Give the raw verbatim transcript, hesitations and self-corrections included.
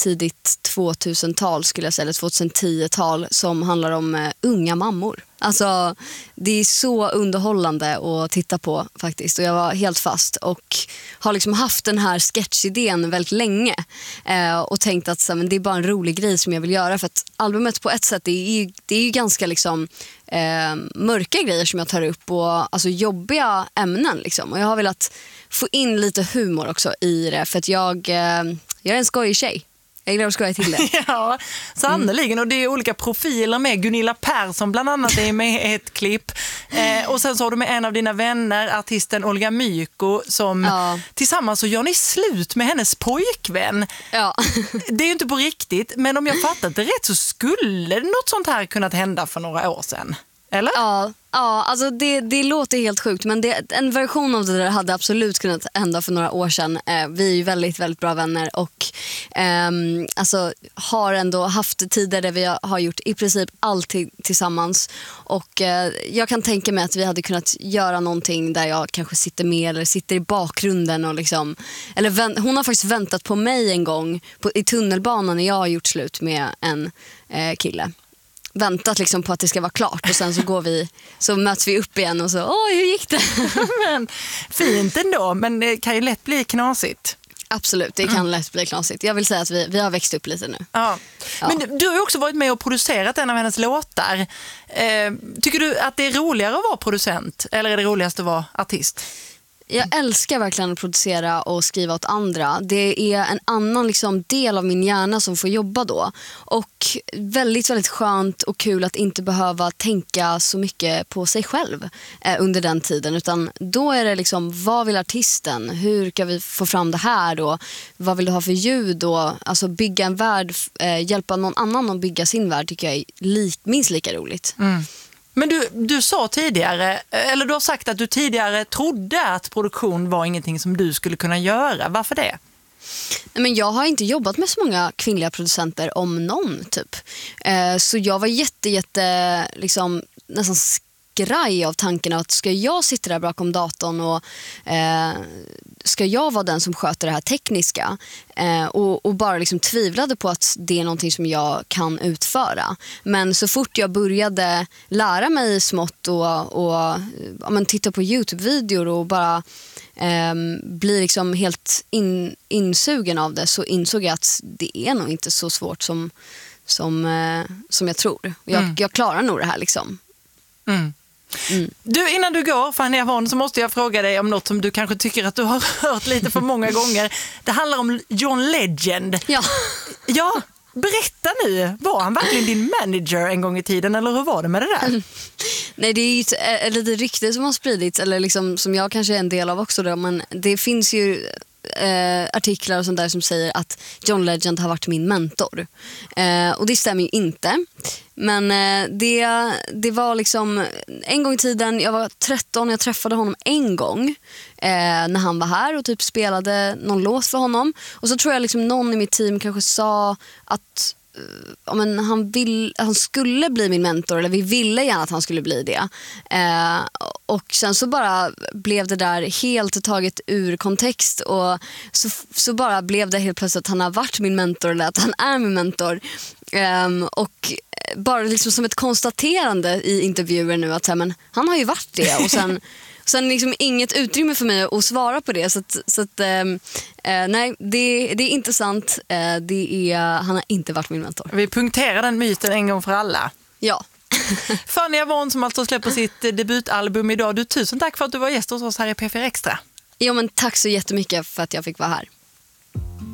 tidigt tvåtusental skulle jag säga, eller tjugohundratio-tal, som handlar om uh, unga mammor. Alltså det är så underhållande att titta på faktiskt, och jag var helt fast och har liksom haft den här sketchidén väldigt länge eh, och tänkt att så, men det är bara en rolig grej som jag vill göra, för att albumet på ett sätt det är ju, det är ju ganska liksom eh, mörka grejer som jag tar upp, och alltså jobbiga ämnen liksom, och jag har velat få in lite humor också i det, för att jag, eh, jag är en skojig tjej. Jag gillar att skoja till det. Ja, sannoliken. Och det är olika profiler med. Gunilla Persson bland annat är med i ett klipp. Eh, och sen så har du med en av dina vänner, artisten Olga Myko, som Ja. tillsammans så gör ni slut med hennes pojkvän. Ja. Det är ju inte på riktigt, men om jag fattat det rätt så skulle något sånt här kunnat hända för några år sedan. Eller? Ja, ja alltså det, det låter helt sjukt, men det, en version av det där hade absolut kunnat hända för några år sedan. Eh, vi är ju väldigt, väldigt bra vänner och eh, alltså, har ändå haft tider där vi har gjort i princip allt tillsammans. Och eh, jag kan tänka mig att vi hade kunnat göra någonting där jag kanske sitter med eller sitter i bakgrunden. Och liksom, eller vänt, hon har faktiskt väntat på mig en gång på, i tunnelbanan när jag har gjort slut med en eh, kille. Väntat liksom på att det ska vara klart, och sen så går vi, så möts vi upp igen och så, oj, hur gick det? Men, fint ändå, men det kan ju lätt bli knasigt. Absolut, det kan mm. lätt bli knasigt. Jag vill säga att vi, vi har växt upp lite nu. Ja. Ja. Men du, du har ju också varit med och producerat en av hennes låtar. Eh, tycker du att det är roligare att vara producent, eller är det roligast att vara artist? Jag älskar verkligen att producera och skriva åt andra. Det är en annan liksom del av min hjärna som får jobba då. Och väldigt, väldigt skönt och kul att inte behöva tänka så mycket på sig själv eh, under den tiden. Utan då är det liksom, vad vill artisten? Hur kan vi få fram det här då? Vad vill du ha för ljud då? Alltså bygga en värld, eh, hjälpa någon annan att bygga sin värld tycker jag är li- minst lika roligt. Mm. Men du, du sa tidigare, eller du har sagt att du tidigare trodde att produktion var ingenting som du skulle kunna göra. Varför det? Nej, men jag har inte jobbat med så många kvinnliga producenter, om någon typ. Eh, så jag var jätte, jätte liksom, nästan skraj av tanken att ska jag sitta där bakom datorn och eh, ska jag vara den som sköter det här tekniska, eh, och, och bara liksom tvivlade på att det är någonting som jag kan utföra. Men så fort jag började lära mig smått och, och ja, men titta på YouTube-videor och bara eh, bli liksom helt in, insugen av det, så insåg jag att det är nog inte så svårt som, som, eh, som jag tror. Jag, mm. jag klarar nog det här liksom. Mm. Mm. Du, innan du går, Fanny Avon, så måste jag fråga dig om något som du kanske tycker att du har hört lite för många gånger. Det handlar om John Legend. Ja. Ja, berätta nu. Var han verkligen din manager en gång i tiden, eller hur var det med det där? Mm. Nej, det är ju ett, ett litet rykte som har spridits, eller liksom, som jag kanske är en del av också då, men det finns ju Eh, artiklar och sånt där som säger att John Legend har varit min mentor, eh, och det stämmer ju inte, men eh, det, det var liksom en gång i tiden, jag var tretton, jag träffade honom en gång eh, när han var här och typ spelade någon låt för honom, och så tror jag liksom någon i mitt team kanske sa att ja, men han, vill, han skulle bli min mentor, eller vi ville gärna att han skulle bli det, eh, och sen så bara blev det där helt taget ur kontext, och så, så bara blev det helt plötsligt att han har varit min mentor, eller att han är min mentor, eh, och bara liksom som ett konstaterande i intervjuer nu att så här, men han har ju varit det, och sen Sen liksom inget utrymme för mig att svara på det. Så, att, så att, eh, nej, det, det är inte sant. Eh, det är, han har inte varit min mentor. Vi punkterar den myten en gång för alla. Ja. Fanny Avon som alltså släpper sitt debutalbum idag. Du, tusen tack för att du var gäst hos oss här i P fyra Extra. Jo, men tack så jättemycket för att jag fick vara här.